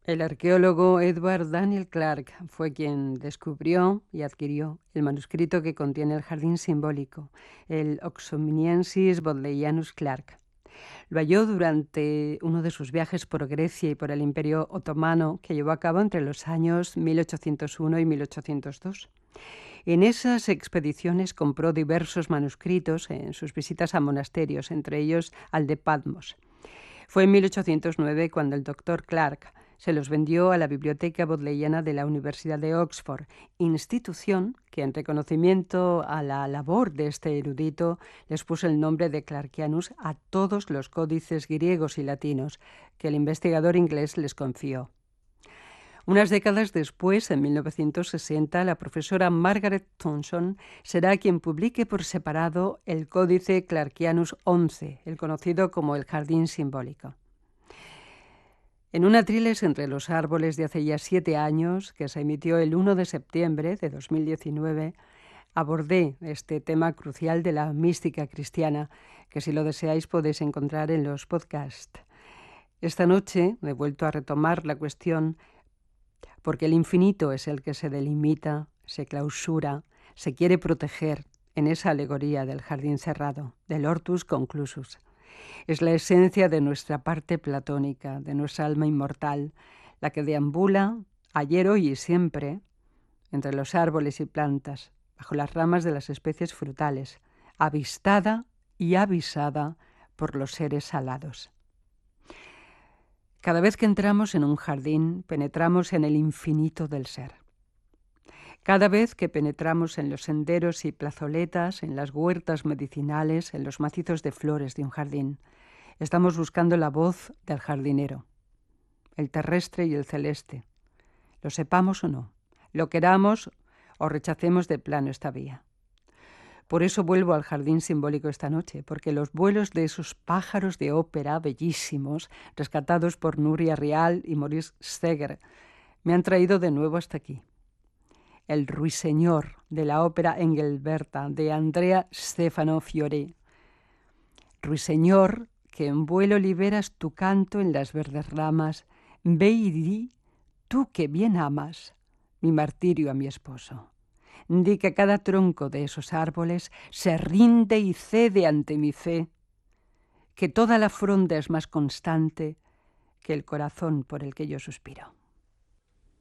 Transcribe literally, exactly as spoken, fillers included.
El arqueólogo Edward Daniel Clark fue quien descubrió y adquirió el manuscrito que contiene el jardín simbólico, el Oxominiensis Bodleianus Clark. Lo halló durante uno de sus viajes por Grecia y por el Imperio Otomano que llevó a cabo entre los años mil ochocientos uno y mil ochocientos dos. En esas expediciones compró diversos manuscritos en sus visitas a monasterios, entre ellos al de Patmos. Fue en mil ochocientos nueve cuando el doctor Clark se los vendió a la Biblioteca Bodleiana de la Universidad de Oxford, institución que en reconocimiento a la labor de este erudito les puso el nombre de Clarkianus a todos los códices griegos y latinos que el investigador inglés les confió. Unas décadas después, en mil novecientos sesenta, la profesora Margaret Thompson será quien publique por separado el Códice Clarkianus once, el conocido como el Jardín Simbólico. En un atriles entre los árboles de hace ya siete años, que se emitió el uno de septiembre de dos mil diecinueve, abordé este tema crucial de la mística cristiana, que si lo deseáis podéis encontrar en los podcasts. Esta noche he vuelto a retomar la cuestión porque el infinito es el que se delimita, se clausura, se quiere proteger en esa alegoría del jardín cerrado, del hortus conclusus. Es la esencia de nuestra parte platónica, de nuestra alma inmortal, la que deambula, ayer, hoy y siempre, entre los árboles y plantas, bajo las ramas de las especies frutales, avistada y avisada por los seres alados. Cada vez que entramos en un jardín, penetramos en el infinito del ser. Cada vez que penetramos en los senderos y plazoletas, en las huertas medicinales, en los macizos de flores de un jardín, estamos buscando la voz del jardinero, el terrestre y el celeste. Lo sepamos o no, lo queramos o rechacemos de plano esta vía. Por eso vuelvo al jardín simbólico esta noche, porque los vuelos de esos pájaros de ópera bellísimos, rescatados por Nuria Rial y Maurice Seger, me han traído de nuevo hasta aquí. El ruiseñor de la ópera Engelberta de Andrea Stefano Fiori. Ruiseñor, que en vuelo liberas tu canto en las verdes ramas, ve y di, tú que bien amas, mi martirio a mi esposo. Di que cada tronco de esos árboles se rinde y cede ante mi fe, que toda la fronda es más constante que el corazón por el que yo suspiro.